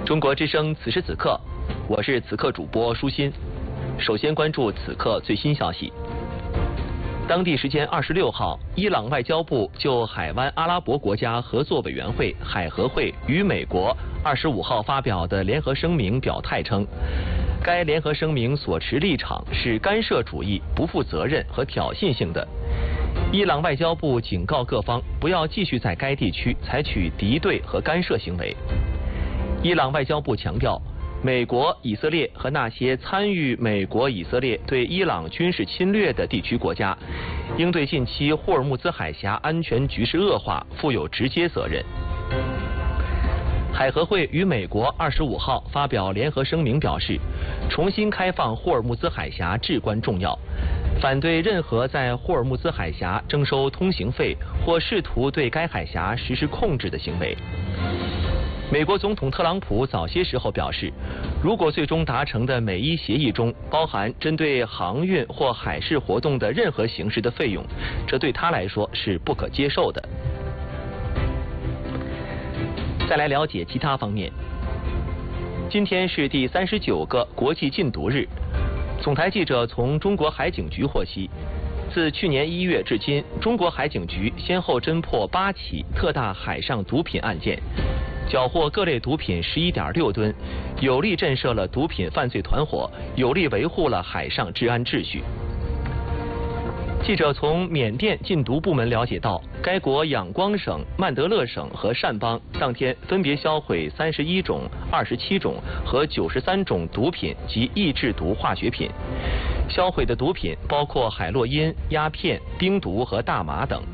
中国之声此时此刻，我是此刻主播舒心。首先关注此刻最新消息。当地时间26号，伊朗外交部就海湾阿拉伯国家合作委员会海合会与美国25号发表的联合声明表态称，该联合声明所持立场是干涉主义、不负责任和挑衅性的。伊朗外交部警告各方不要继续在该地区采取敌对和干涉行为。伊朗外交部强调，美国、以色列和那些参与美国、以色列对伊朗军事侵略的地区国家，应对近期霍尔木兹海峡安全局势恶化负有直接责任。海合会与美国25号发表联合声明表示，重新开放霍尔木兹海峡至关重要，反对任何在霍尔木兹海峡征收通行费或试图对该海峡实施控制的行为。美国总统特朗普早些时候表示，如果最终达成的美伊协议中包含针对航运或海事活动的任何形式的费用，这对他来说是不可接受的。再来了解其他方面。今天是第39个国际禁毒日。总台记者从中国海警局获悉，自去年1月至今，中国海警局先后侦破8起特大海上毒品案件，缴获各类毒品11.6吨，有力震慑了毒品犯罪团伙，有力维护了海上治安秩序。记者从缅甸禁毒部门了解到，该国仰光省、曼德勒省和善邦当天分别销毁31种、27种和93种毒品及易制毒化学品。销毁的毒品包括海洛因、鸦片、冰毒和大麻等。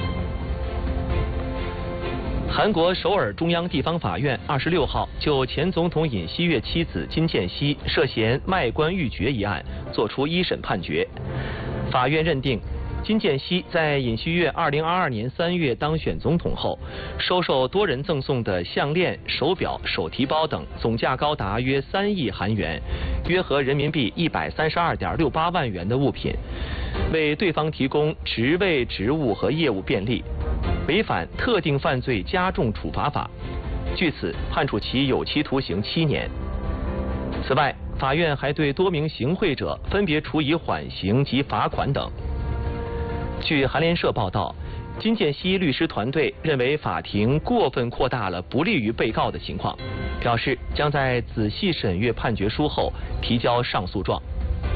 韩国首尔中央地方法院26号就前总统尹锡悦妻子金建熙涉嫌卖官鬻爵一案作出一审判决。法院认定，金建熙在尹锡悦2022年3月当选总统后，收受多人赠送的项链、手表、手提包等，总价高达约3亿韩元，约合人民币132.68万元的物品，为对方提供职位、职务和业务便利，违反特定犯罪加重处罚法，据此判处其有期徒刑7年。此外，法院还对多名行贿者分别处以缓刑及罚款等。据韩联社报道，金建熙律师团队认为法庭过分扩大了不利于被告的情况，表示将在仔细审阅判决书后提交上诉状。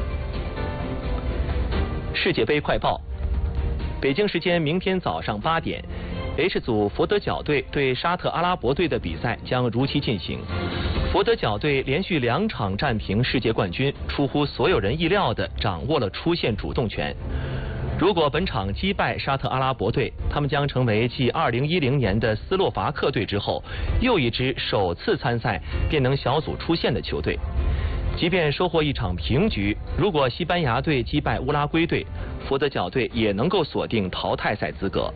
世界杯快报：北京时间明天早上8点，H 组佛得角队对沙特阿拉伯队的比赛将如期进行。佛得角队连续2场战平世界冠军，出乎所有人意料地掌握了出线主动权。如果本场击败沙特阿拉伯队，他们将成为继2010年的斯洛伐克队之后，又一支首次参赛便能小组出线的球队。即便收获一场平局，如果西班牙队击败乌拉圭队，佛得角队也能够锁定淘汰赛资格。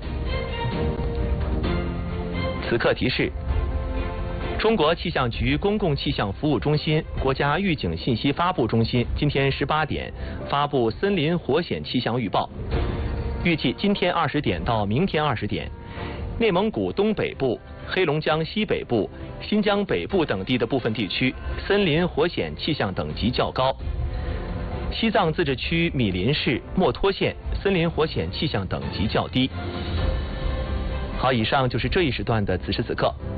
此刻提示：中国气象局公共气象服务中心、国家预警信息发布中心今天18点发布森林火险气象预报，预计今天20点到明天20点，内蒙古东北部、黑龙江西北部、新疆北部等地的部分地区森林火险气象等级较高；西藏自治区米林市、墨脱县森林火险气象等级较低。好，以上就是这一时段的此时此刻。